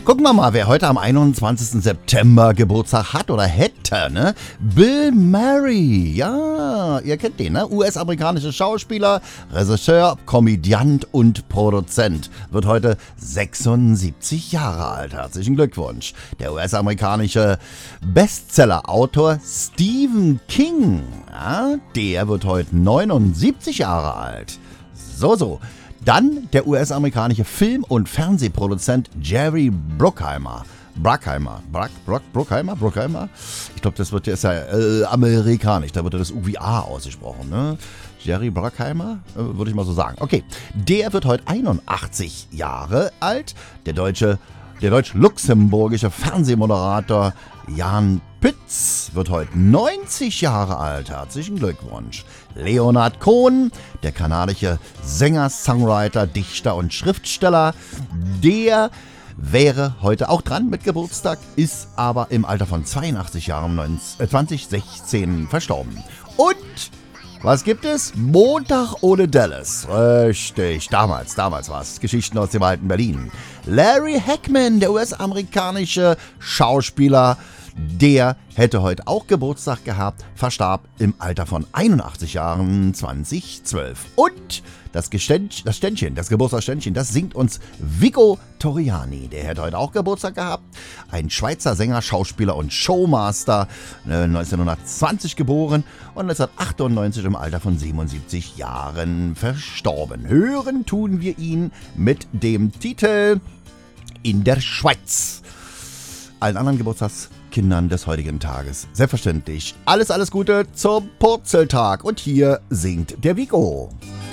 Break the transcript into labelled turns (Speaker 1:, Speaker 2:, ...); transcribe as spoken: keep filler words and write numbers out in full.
Speaker 1: Gucken wir mal, wer heute am einundzwanzigsten September Geburtstag hat oder hätte, ne? Bill Murray, ja, ihr kennt den, ne? U S-amerikanischer Schauspieler, Regisseur, Komödiant und Produzent. Wird heute sechsundsiebzig Jahre alt. Herzlichen Glückwunsch. Der U S-amerikanische Bestseller-Autor Stephen King, ja, der wird heute neunundsiebzig Jahre alt. So, so. Dann der U S-amerikanische Film- und Fernsehproduzent Jerry Bruckheimer. Bruckheimer. Bruck, Bruck, Bruckheimer? Bruckheimer? Ich glaube, das wird, der ist ja äh, amerikanisch. Da wird das U wie A ausgesprochen, ne? Jerry Bruckheimer? Äh, würde ich mal so sagen. Okay. Der wird heute einundachtzig Jahre alt. Der deutsche, der deutsch-luxemburgische Fernsehmoderator Jan Pütz wird heute neunzig Jahre alt. Herzlichen Glückwunsch. Leonard Cohen, der kanadische Sänger, Songwriter, Dichter und Schriftsteller, der wäre heute auch dran mit Geburtstag, ist aber im Alter von zweiundachtzig Jahren zwanzig sechzehn verstorben. Und was gibt es? Montag ohne Dallas. Richtig, damals, damals war es. Geschichten aus dem alten Berlin. Larry Hackman, der U S-amerikanische Schauspieler, der hätte heute auch Geburtstag gehabt, verstarb im Alter von einundachtzig Jahren zweitausendzwölf. Und das, Geständ, das Ständchen, das Geburtstagsständchen, das singt uns Vico Torriani. Der hätte heute auch Geburtstag gehabt. Ein Schweizer Sänger, Schauspieler und Showmaster, neunzehnhundertzwanzig geboren und neunzehnhundertachtundneunzig im Alter von siebenundsiebzig Jahren verstorben. Hören tun wir ihn mit dem Titel In der Schweiz. Allen anderen Geburtstagskindern des heutigen Tages selbstverständlich alles, alles Gute zum Purzeltag. Und hier singt der Vico.